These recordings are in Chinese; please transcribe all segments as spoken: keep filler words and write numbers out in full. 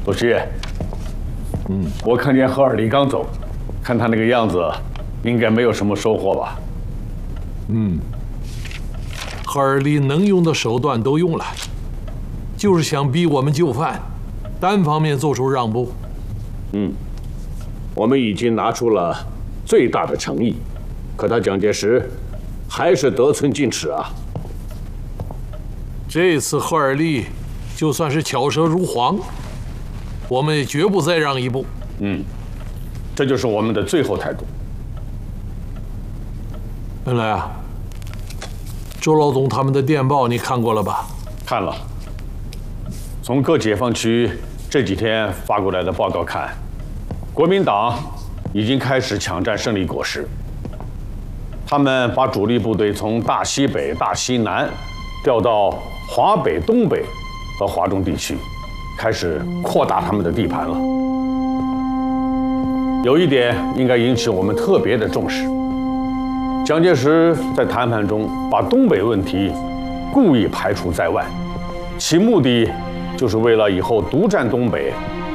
主席，嗯，我看见赫尔利刚走，看他那个样子，应该没有什么收获吧？ 嗯，赫尔利能用的手段都用了，就是想逼我们就范，单方面做出让步。 嗯，我们已经拿出了最大的诚意，可他蒋介石还是得寸进尺啊。 这次赫尔利就算是巧舌如簧，我们也绝不再让一步。 嗯，这就是我们的最后态度。 恩来啊，周老总他们的电报你看过了吧？ 看了。从各解放区这几天发过来的报告看，国民党已经开始抢占胜利果实。他们把主力部队从大西北、大西南调到华北、东北和华中地区，开始扩大他们的地盘了。有一点应该引起我们特别的重视：蒋介石在谈判中把东北问题故意排除在外，其目的就是为了以后独占东北。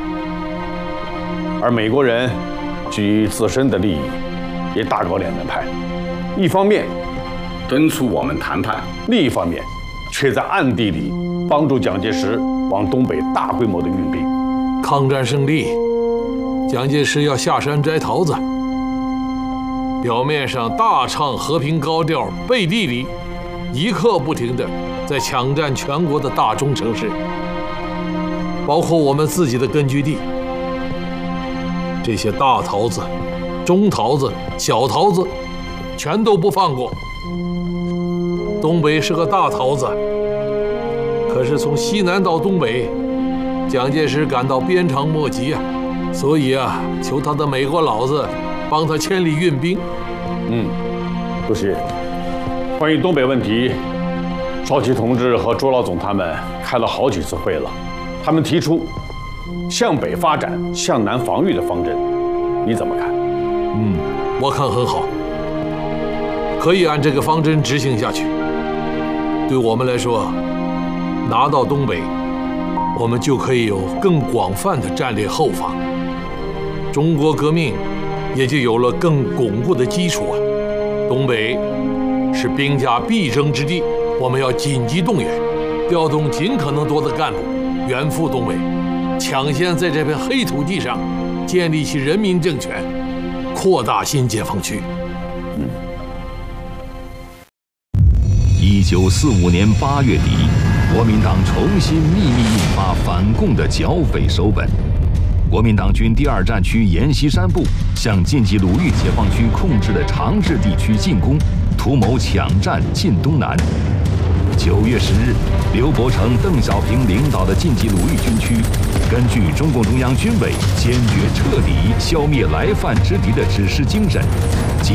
而美国人基于自身的利益，也大搞两面派，一方面敦促我们谈判，另一方面却在暗地里帮助蒋介石往东北大规模的运兵。 抗战胜利，蒋介石要下山摘桃子，表面上大唱和平高调，背地里一刻不停地在抢占全国的大中城市，包括我们自己的根据地。这些大桃子、中桃子、小桃子，全都不放过。东北是个大桃子，可是从西南到东北，蒋介石感到鞭长莫及啊，所以啊，求他的美国佬子帮他千里运兵。 嗯，主席，关于东北问题，少奇同志和朱老总他们开了好几次会了，他们提出向北发展、向南防御的方针，你怎么看？ 嗯，我看很好，可以按这个方针执行下去。对我们来说，拿到东北，我们就可以有更广泛的战略后方，中国革命也就有了更巩固的基础啊。东北是兵家必争之地，我们要紧急动员，调动尽可能多的干部，援赴东北，抢先在这片黑土地上建立起人民政权，扩大新解放区。 嗯。 一九四五年八月底，国民党重新秘密印发反共的剿匪手本。国民党军第二战区阎锡山部向晋冀鲁豫解放区控制的长治地区进攻，图谋抢占晋东南。九月十日，刘伯承、邓小平领导的晋冀鲁豫军区，根据中共中央军委坚决彻底消灭来犯之敌的指示精神，